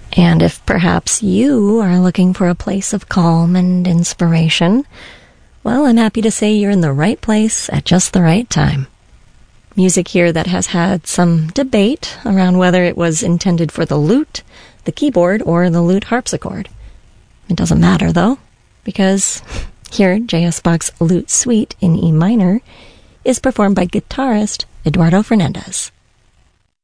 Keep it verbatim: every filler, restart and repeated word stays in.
And if perhaps you are looking for a place of calm and inspiration, well, I'm happy to say you're in the right place at just the right time. Music here that has had some debate around whether it was intended for the lute, the keyboard, or the lute harpsichord. It doesn't matter, though, because here, J S. Bach's Lute Suite in E minor is performed by guitarist Eduardo Fernandez.